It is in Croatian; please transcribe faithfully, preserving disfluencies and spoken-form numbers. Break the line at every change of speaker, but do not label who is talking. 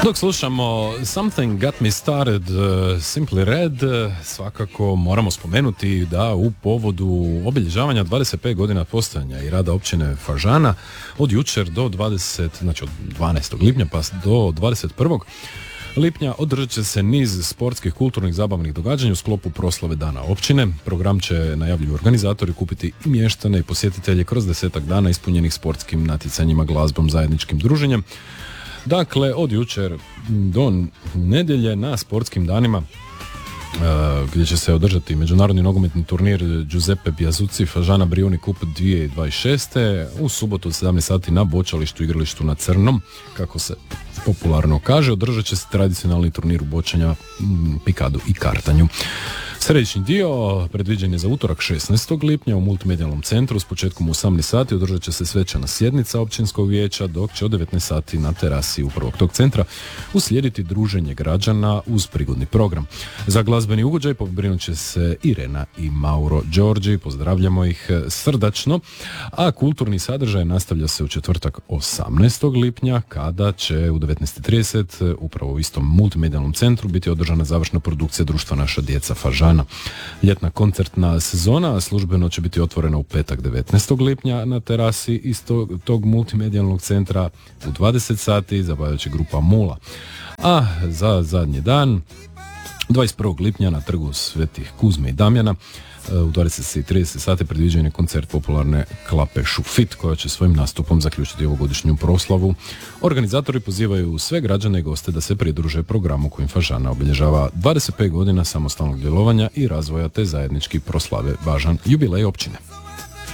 Dok slušamo Something Got Me Started, uh, Simply Red, uh, svakako moramo spomenuti da u povodu obilježavanja dvadeset pet godina postojanja i rada općine Fažana od jučer do dvadesetog, znači od dvanaestog lipnja pa do dvadeset prvog lipnja održat će se niz sportskih, kulturnih, zabavnih događanja u sklopu proslave Dana općine. Program će, najavljuju organizatori, kupiti i mještane i posjetitelje kroz desetak dana ispunjenih sportskim natjecanjima, glazbom, zajedničkim druženjem. Dakle, od jučer do nedjelje na sportskim danima Uh, gdje će se održati međunarodni nogometni turnir Giuseppe Piazuzzi Fažana Brijuni Cup dvije tisuće dvadeset šeste u subotu od sedamnaest sati na bočalištu, igralištu na Crnom, kako se popularno kaže. Održat će se tradicionalni turnir u bočanja, m, pikadu i kartanju. Središnji dio predviđen je za utorak šesnaestog lipnja u multimedijalnom centru s početkom u osamnaest sati. Održat će se svečana sjednica općinskog vijeća, dok će od devetnaest sati na terasi upravo tog centra uslijediti druženje građana uz prigodni program. Za glazbeni ugođaj pobrinut će se Irena i Mauro Đorđi, pozdravljamo ih srdačno, a kulturni sadržaj nastavlja se u četvrtak osamnaestog lipnja kada će u devetnaest i trideset upravo u istom multimedijalnom centru biti održana završna produkcija društva Naša djeca Fažana. Ljetna koncertna sezona službeno će biti otvorena u petak devetnaestog lipnja na terasi istog tog multimedijalnog centra u dvadeset sati, zabavljaće grupa Mula. A za zadnji dan dvadeset prvog lipnja na trgu Svetih Kuzme i Damjana u dvadeset i trideset sati predviđen je koncert popularne klape Šufit koja će svojim nastupom zaključiti ovogodišnju proslavu. Organizatori pozivaju sve građane i goste da se pridruže programu kojim Fažana obilježava dvadeset pet godina samostalnog djelovanja i razvoja te zajednički proslave važan jubilej općine.